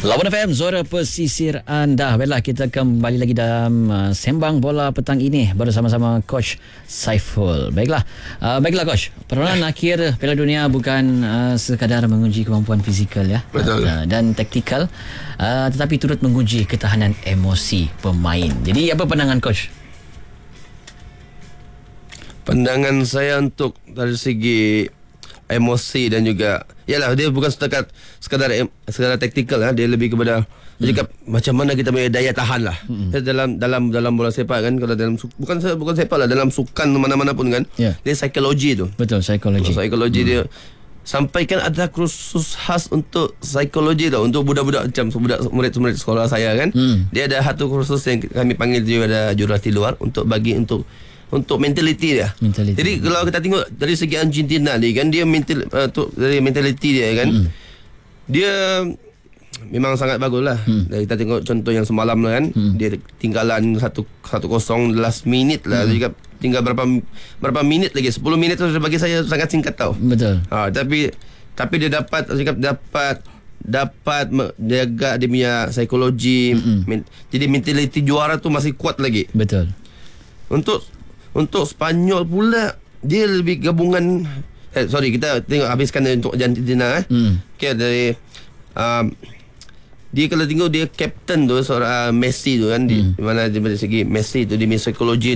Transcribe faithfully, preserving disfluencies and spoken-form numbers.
Lawan F M, Zora Pesisir anda. Baiklah, kita kembali lagi dalam uh, Sembang Bola petang ini bersama-sama Coach Saiful. Baiklah, uh, baiklah Coach. Perlawanan akhir Piala Dunia bukan uh, sekadar menguji kemampuan fizikal ya. Betul. Uh, dan taktikal, uh, tetapi turut menguji ketahanan emosi pemain. Jadi apa pandangan Coach? Pandangan saya untuk dari segi emosi dan juga yalah, dia bukan setakat sekadar sekadar taktikal lah, dia lebih kepada hmm. cakap macam mana kita punya daya tahan lah. Hmm. dalam dalam dalam bola sepak kan, kalau dalam bukan bukan sepak lah, dalam sukan mana-mana pun kan, yeah. dia psikologi tu. Betul, psikologi. Psikologi hmm. dia sampaikan ada kursus khas untuk psikologi tau, untuk budak-budak macam budak murid-murid sekolah saya kan. Hmm. Dia ada satu kursus yang kami panggil dia ada jurati luar untuk bagi untuk untuk mentaliti dia. Mentality. Jadi kalau kita tengok dari segi Argentina ni kan, dia mental uh, tu, dari mentaliti dia kan. Mm. Dia memang sangat baguslah. Mm. Kita tengok contoh yang semalam lah kan. Mm. Dia tinggalan satu kosong last minute lah. Mm. Dia tinggal berapa berapa minit lagi? sepuluh minit tu bagi saya sangat singkat tau. Betul. Ha, tapi tapi dia dapat cakap dapat dapat menjaga dia punya psikologi. Men, jadi mentaliti juara tu masih kuat lagi. Betul. Untuk Untuk Spanyol pula, dia lebih gabungan. Eh, sorry, kita tengok habiskan untuk Argentina eh. Hmm. Okay, dari um, dia kalau tengok dia captain tu seorang uh, Messi tu kan, hmm. di mana dari segi Messi tu, di psikologi